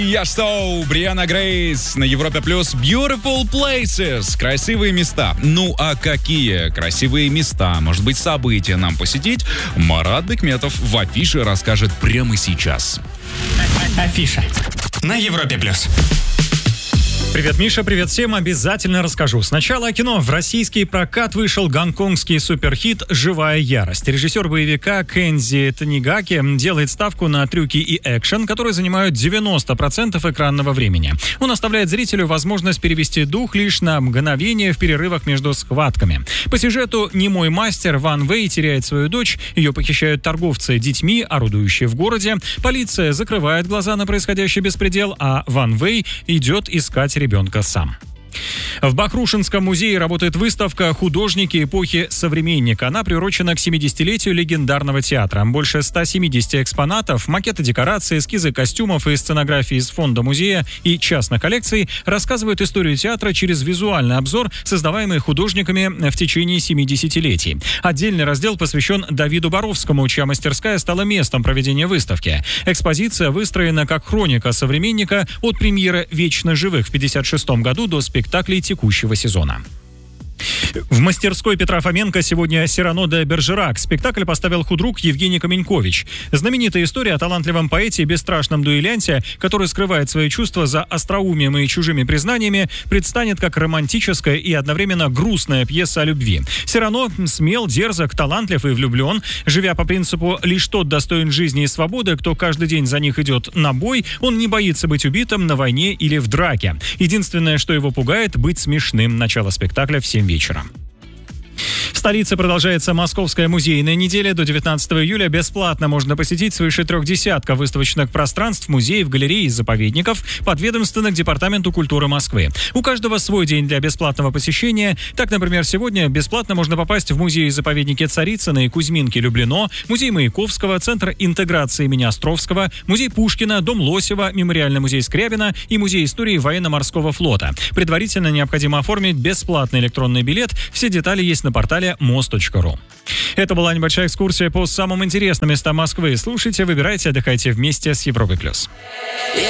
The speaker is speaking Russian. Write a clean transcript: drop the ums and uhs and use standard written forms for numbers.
Я что, Брианна Грейс на Европе Плюс. Beautiful places. Красивые места. Ну а какие красивые места, может быть, события нам посетить, Марат Бекметов в афише расскажет прямо сейчас. Афиша на Европе Плюс. Привет, Миша, привет всем, обязательно расскажу. Сначала о кино. В российский прокат вышел гонконгский суперхит «Живая ярость». Режиссер боевика Кензи Танигаки делает ставку на трюки и экшен, которые занимают 90% экранного времени. Он оставляет зрителю возможность перевести дух лишь на мгновение в перерывах между схватками. По сюжету немой мастер Ван Вэй теряет свою дочь, ее похищают торговцы детьми, орудующие в городе. Полиция закрывает глаза на происходящий беспредел, а Ван Вэй идет искать ребенка сам. В Бахрушинском музее работает выставка «Художники эпохи современника». Она приурочена к 70-летию легендарного театра. Больше 170 экспонатов, макеты декораций, эскизы костюмов и сценографии из фонда музея и частных коллекций рассказывают историю театра через визуальный обзор, создаваемый художниками в течение 70-летий. Отдельный раздел посвящен Давиду Боровскому, чья мастерская стала местом проведения выставки. Экспозиция выстроена как хроника современника от премьеры «Вечно живых» в 1956 году до спектаклей текущего сезона. В мастерской Петра Фоменко сегодня «Сирано де Бержерак». Спектакль поставил худрук Евгений Каменькович. Знаменитая история о талантливом поэте и бесстрашном дуэлянте, который скрывает свои чувства за остроумием и чужими признаниями, предстанет как романтическая и одновременно грустная пьеса о любви. Сирано смел, дерзок, талантлив и влюблен. Живя по принципу «лишь тот достоин жизни и свободы, кто каждый день за них идет на бой», он не боится быть убитым на войне или в драке. Единственное, что его пугает – быть смешным. Начало спектакля в 7 вечера. В столице продолжается Московская музейная неделя. До 19 июля бесплатно можно посетить свыше 30 выставочных пространств, музеев, галерей и заповедников, подведомственных Департаменту культуры Москвы. У каждого свой день для бесплатного посещения. Так, например, сегодня бесплатно можно попасть в музей и заповедники Царицыно и Кузьминки Люблино, музей Маяковского, Центр интеграции имени Островского, музей Пушкина, Дом Лосева, Мемориальный музей Скрябина и музей истории военно-морского флота. Предварительно необходимо оформить бесплатный электронный билет. Все детали есть на портале mos.ru. Это была небольшая экскурсия по самым интересным местам Москвы. Слушайте, выбирайте, отдыхайте вместе с Европой+.